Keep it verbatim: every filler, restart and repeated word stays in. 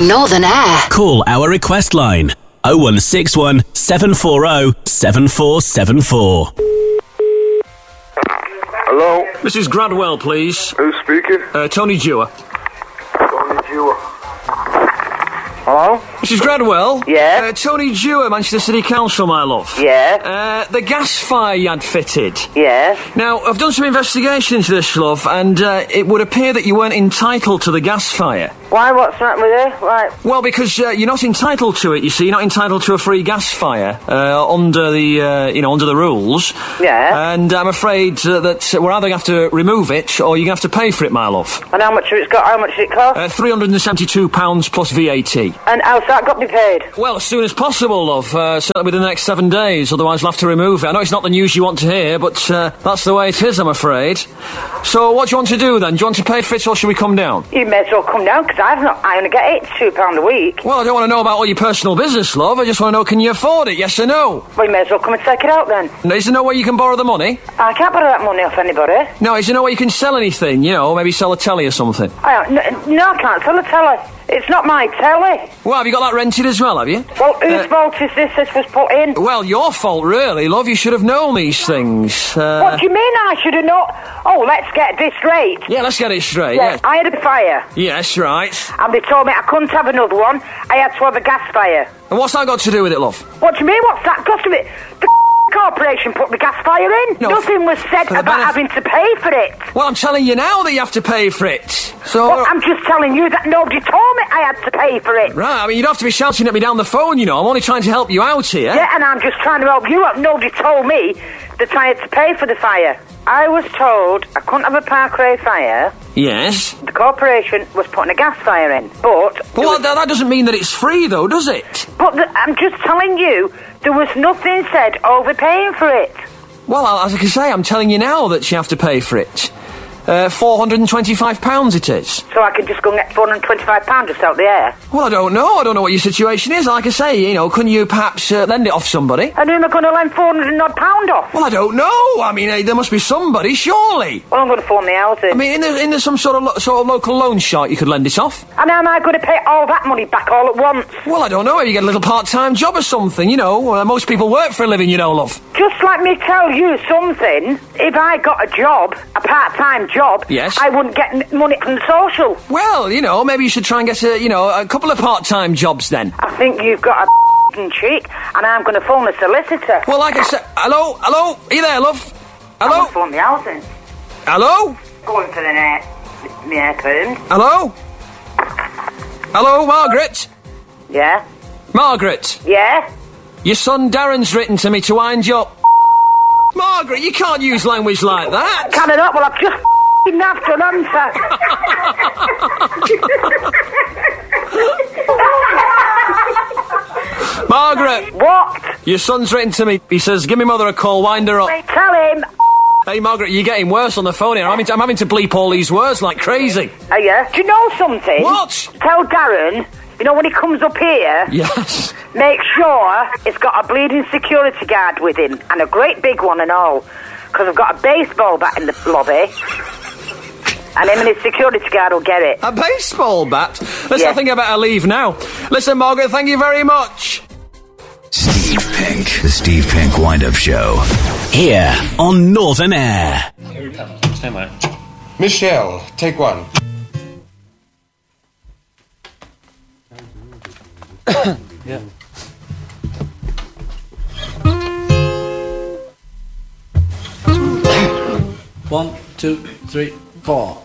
Northern Air. Call our request line oh one six one, seven four oh, seven four seven four. Hello? Missus Gradwell, please. Who's speaking? Uh, Tony Dewar. Tony Dewar. Hello? Missus Gradwell? Yeah? Uh, Tony Dewar, Manchester City Council, my love. Yeah? Uh, the gas fire you had fitted. Yeah? Now, I've done some investigation into this, love, and uh, it would appear that you weren't entitled to the gas fire. Why, what's that with it? Right. Well, because uh, you're not entitled to it, you see. You're not entitled to a free gas fire uh, under the, uh, you know, under the rules. Yeah? And I'm afraid uh, that we're either going to have to remove it or you're going to have to pay for it, my love. And how much has it got? How much does it cost? Uh, three hundred seventy-two pounds plus V A T. And how's that got to be paid? Well, as soon as possible, love. Uh, certainly within the next seven days, otherwise we'll have to remove it. I know it's not the news you want to hear, but uh, that's the way it is, I'm afraid. So what do you want to do, then? Do you want to pay for it, or should we come down? You may as well come down, because I've not... I only get eighty-two pounds a week. Well, I don't want to know about all your personal business, love. I just want to know, can you afford it, yes or no? Well, you may as well come and take it out, then. No, is there no way you can borrow the money? I can't borrow that money off anybody. No, is there no way you can sell anything, you know, maybe sell a telly or something? I don't... No, no, I can't sell a telly. It's not my telly. Well, have you got that rented as well, have you? Well, whose Uh, fault is this this was put in? Well, your fault, really, love. You should have known these things. Uh, What do you mean I should have known? Oh, let's get this straight. Yeah, let's get it straight, Yeah, yes. I had a fire, Yes, right. and they told me I couldn't have another one. I had to have a gas fire. And what's that got to do with it, love? What do you mean, what's that got to be? The corporation put the gas fire in. No, Nothing was said for the about benef- having to pay for it. Well, I'm telling you now that you have to pay for it. So... Well, I'm just telling you that nobody told me I had to pay for it. Right, I mean, you don't have to be shouting at me down the phone, you know. I'm only trying to help you out here. Yeah, and I'm just trying to help you out. Nobody told me that I had to pay for the fire. I was told I couldn't have a Parkway fire. Yes. The corporation was putting a gas fire in, but... But well, that, that doesn't mean that it's free, though, does it? But the, I'm just telling you, there was nothing said overpaying for it. Well, as I can say, I'm telling you now that you have to pay for it. Uh, four hundred and twenty-five pounds it is. So I can just go and get four hundred and twenty-five pounds just out the air? Well, I don't know. I don't know what your situation is. Like I say, you know, couldn't you perhaps uh, lend it off somebody? And who am I going to lend four hundred and odd pound off? Well, I don't know. I mean, uh, there must be somebody, surely. Well, I'm going to phone the housing. I mean, in there, in there some sort of lo- sort of local loan shark you could lend it off? And how am I going to pay all that money back all at once? Well, I don't know. Maybe you get a little part-time job or something, you know. Uh, most people work for a living, you know, love. Just let me tell you something. If I got a job, a part-time job... Yes? I wouldn't get n- money from the social. Well, you know, maybe you should try and get a, you know, a couple of part-time jobs then. I think you've got a f***ing cheek, and I'm going to phone the solicitor. Well, like I said... Hello? Hello? Are you there, love? I'm Hello? going to phone the housing. Hello? Going for the net. My hairpin. Hello? Hello, Margaret? Yeah? Margaret? Yeah? Your son Darren's written to me to wind you up. Margaret, you can't use language like that. Can I not? Well, I've just f***ing nabbed an answer. Margaret! What? Your son's written to me. He says, give me mother a call, wind her up. Tell him. Hey, Margaret, you're getting worse on the phone here. I'm having to, I'm having to bleep all these words like crazy. Oh, yeah? Do you know something? What? Tell Darren, you know when he comes up here... Yes. Make sure he's got a bleeding security guard with him, and a great big one and all, because I've got a baseball bat in the lobby, and him and his security guard will get it. A baseball bat? Listen, Yeah. I think I better leave now. Listen, Margaret, thank you very much. Steve Pink, the Steve Pink Wind-Up Show. Here on Northern Air. Michelle, take one. Yeah. One, two, three, four.